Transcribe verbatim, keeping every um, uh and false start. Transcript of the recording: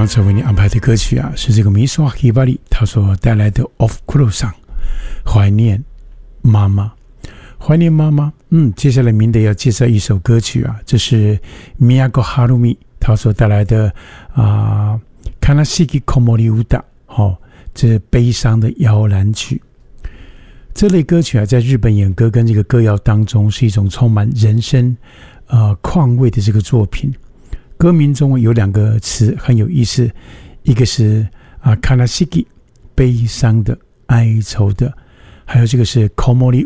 刚才为你安排的歌曲啊，是这个米索希巴里他所带来的《Of Kurosan》，怀念妈妈，怀念妈妈。嗯，接下来明德要介绍一首歌曲啊，这是 Miyako Harumi 他所带来的啊，《Kanashiki Komori Uta》哦，这是悲伤的摇篮曲。这类歌曲啊，在日本演歌跟这个歌谣当中，是一种充满人生呃况味的这个作品。歌名中有两个词很有意思，一个是啊 kanashiki 悲伤的哀愁的，还有这个是 komori